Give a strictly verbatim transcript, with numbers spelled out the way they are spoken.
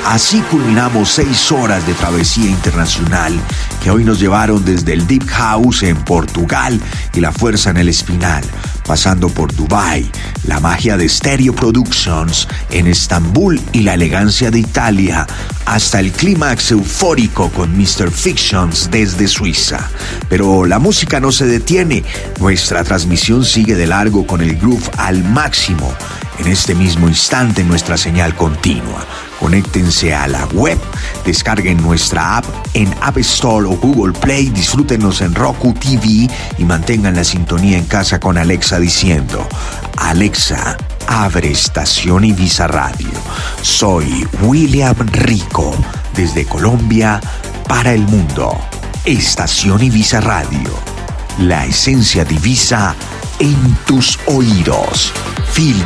Así culminamos seis horas de travesía internacional que hoy nos llevaron desde el Deep House en Portugal y la fuerza en el Espinal, pasando por Dubai, la magia de Stereo Productions en Estambul y la elegancia de Italia, hasta el clímax eufórico con mister Fictions desde Suiza. Pero la música no se detiene, nuestra transmisión sigue de largo con el groove al máximo. En este mismo instante nuestra señal continua. Conéctense a la web, descarguen nuestra app en App Store o Google Play, disfrútenos en Roku T V y mantengan la sintonía en casa con Alexa diciendo: Alexa, abre Estación Ibiza Radio. Soy William Rico, desde Colombia para el mundo. Estación Ibiza Radio, la esencia de Ibiza en tus oídos. Film